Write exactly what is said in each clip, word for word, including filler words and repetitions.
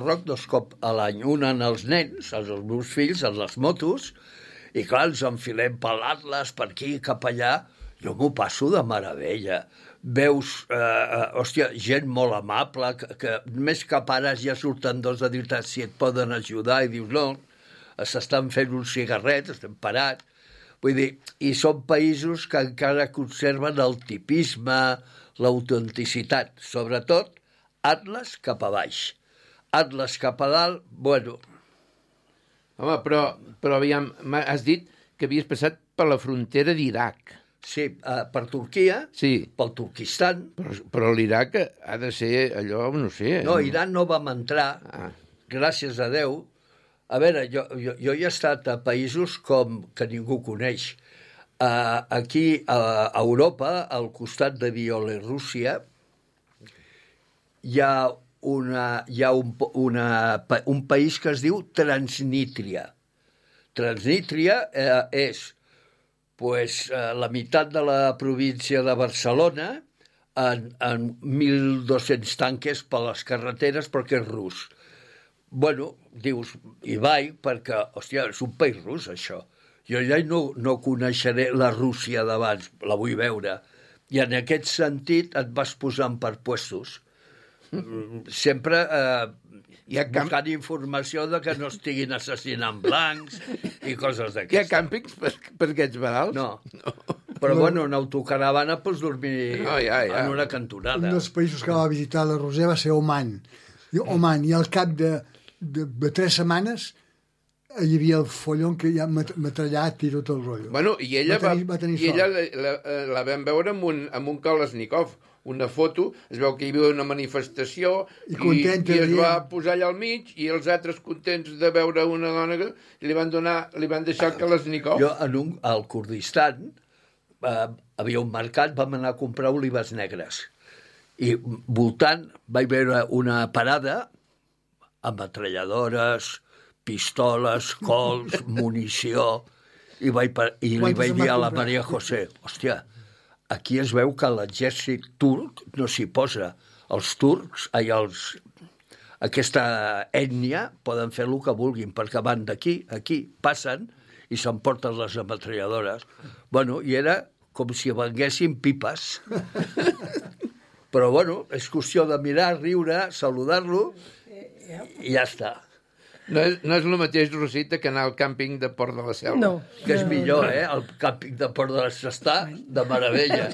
Marroc dos cops a l'any. Un en els nens, els meus fills, en les motos, i clar, ens enfilem per l'Atlas, per aquí, cap allà. Jo m'ho passo de meravella. Veus, eh, eh, hòstia, gent molt amable, que, que més que pares ja surten dos a dir-te si et poden ajudar, i dius, no, s'estan fent uns cigarrets, estem parats. Vull dir, i són països que encara conserven el tipisme, l'autenticitat, sobretot Atlas cap a baix. Atlas cap a dalt, bueno... Home, però, però aviam, has dit que havies passat per la frontera d'Iraq. Sí, uh, per Turquia, sí. Pel Turquistan. Però, però l'Iraq ha de ser allò, no sé... No, Iran no vam entrar, ah. gràcies a Déu. A veure, jo, jo, jo he estat a països com que ningú coneix. Uh, aquí, a Europa, al costat de Bielorússia, hi ha, una, hi ha un, una, un país que es diu Transnistria. Transnistria eh, és pues, eh, la meitat de la província de Barcelona en, en mil dos-cents tanques per les carreteres perquè és rus. Bueno, dius, hi vaig perquè, hòstia, és un país rus, això. Jo ja no, no coneixeré la Rússia d'abans, la vull veure. I en aquest sentit et vas posant per puestos. Sempre eh, hi ha buscant camp... informació de que no estiguin assassinant blancs i coses d'aquestes. Hi ha càmpings per, per aquests barals? No. no. Però, bueno, en autocaravana pots dormir no, ja, ja. en una cantonada. Un dels països que va visitar la Roser va ser Oman. I Oman, i al cap de, de, de tres setmanes hi havia el follon que ja metrallat i tot el rotllo. Bueno, i ella va, tenir, va, tenir i ella la, la, la vam veure amb un, amb un Kalashnikov, una foto, es veu que hi havia una manifestació i, contenta, i, i es va posar allà al mig i els altres contents de veure una dona que li van donar, li van deixar el Kalashnikov. Jo en un, al Kurdistan eh, havia un mercat, vam anar a comprar olives negres i voltant vaig veure una parada amb metralladores, pistoles, cols, munició i, vaig, i li vaig dir a la Maria José, hòstia, aquí es veu que l'exèrcit turc no s'hi posa. Els turcs, ai, els, aquesta ètnia, poden fer el que vulguin, perquè van d'aquí, aquí, passen i s'emporten les ametralladores. Bueno, i era com si venguessin pipes. Però, bueno, és qüestió de mirar, riure, saludar-lo i ja està. No és, no és el mateix, Rosita, que anar al càmping de Port de la Selva. No. Que és millor, eh? El càmping de Port de la Selva està de meravella.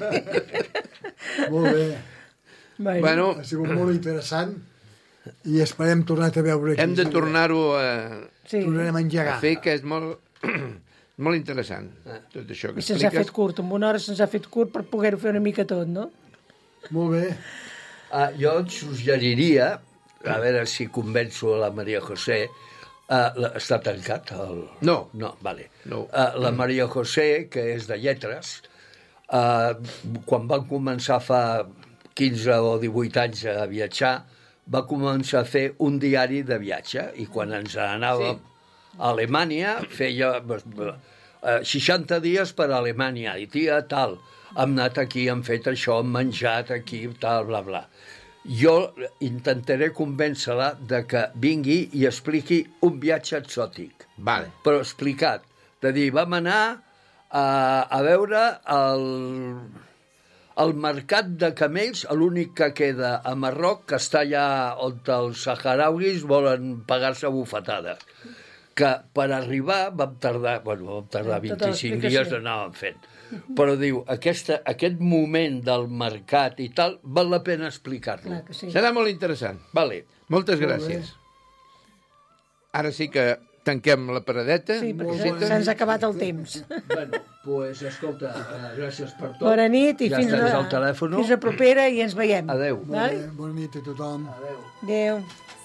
Molt bé. Bueno, ha sigut molt interessant i esperem tornar a veure aquí. Hem de tornar-ho a... Sí. Tornarem a engegar. A fer, que és molt, molt interessant, tot això que I se'ns ha fet curt, en una hora se'ns ha fet curt per poder-ho fer una mica tot, no? Molt bé. Uh, jo et suggeriria... A veure si convenço a la Maria José. Uh, està tancat? El... No. No, vale. No. Uh, la Maria José, que és de lletres, uh, quan van començar fa quinze o divuit anys a viatjar, va començar a fer un diari de viatge, i quan ens anàvem sí. a Alemanya, feia uh, seixanta dies per a Alemanya, i tia, tal, hem anat aquí, hem fet això, hem menjat aquí, tal, bla, bla. Jo intentaré convèncer-la de que vingui i expliqui un viatge exòtic. Vale. Però explicat. De dir, vam anar a, a veure el, el mercat de camells, l'únic que queda a Marroc, que està allà on els saharauis volen pagar-se bufetades. Que per arribar vam tardar, bueno, vam tardar vint-i-cinc dies, anàvem fent. Però diu, aquesta, aquest moment del mercat i tal, val la pena explicar-lo. Sí. Serà molt interessant. Vale. Moltes gràcies. Ara sí que tanquem la paradeta. Sí, perquè se'ns ha acabat el temps. Bueno, pues, escolta, gràcies per tot. Bona nit i ja fins, a, al telèfon. fins a propera i ens veiem. Adéu. Vale? Bona nit a tothom. Adéu. Adéu.